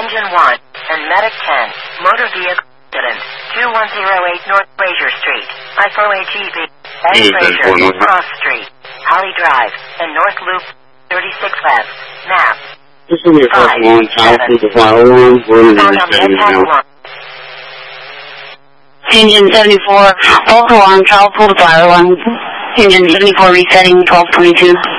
Engine 1, and Medic 10, motor vehicle accident, 2108 North Fraser Street, IFO-AGB, S. Fraser, Cross Street, Holly Drive, and North Loop, 36 West, map. This will be a first one, child through the fire alarm. We're going to be resetting it now. Engine 74, false alarm, child pulled the fire alarm. Engine 74 resetting, 1222.